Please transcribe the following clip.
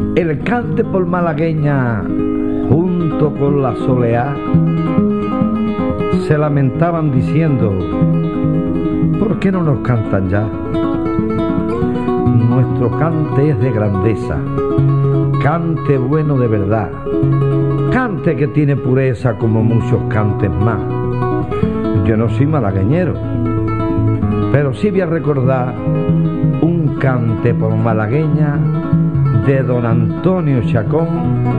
El cante por malagueña junto con la soleá se lamentaban diciendo: ¿por qué no nos cantan ya? Nuestro cante es de grandeza, cante bueno de verdad, cante que tiene pureza como muchos cantes más. Yo no soy malagueñero, pero sí voy a recordar un cante por malagueña de don Antonio Chacón,